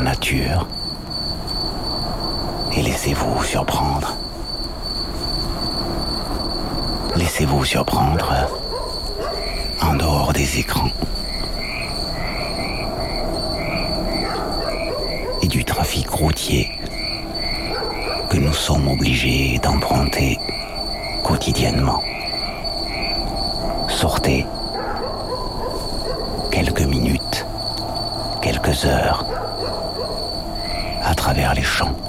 nature et laissez-vous surprendre. Laissez-vous surprendre en dehors des écrans et du trafic routier que nous sommes obligés d'emprunter quotidiennement. Sortez quelques minutes, quelques heures à travers les champs.